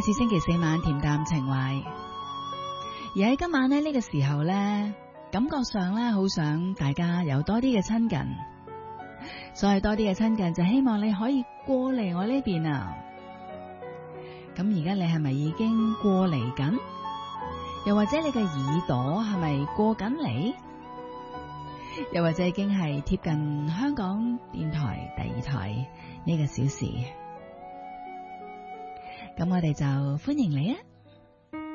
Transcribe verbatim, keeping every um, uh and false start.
開始星期四晚恬淡情懷，而喺今晚呢，呢、呢個時候呢，感覺上呢，好想大家有多啲嘅親近，所謂多啲嘅親近就希望你可以過嚟我呢邊啊。咁而家你係咪已經過嚟緊？又或者你嘅耳朵係咪過緊嚟？又或者已經係貼近香港電台第二台呢個小時？咁我哋就歡迎你啊！